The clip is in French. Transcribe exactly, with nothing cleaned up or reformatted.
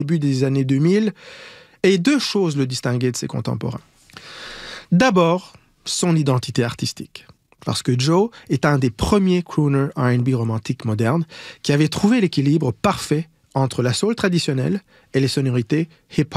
début des années deux mille, et deux choses le distinguaient de ses contemporains. D'abord, son identité artistique. Parce que Joe est un des premiers crooners R and B romantiques modernes qui avait trouvé l'équilibre parfait entre la soul traditionnelle et les sonorités hip-hop.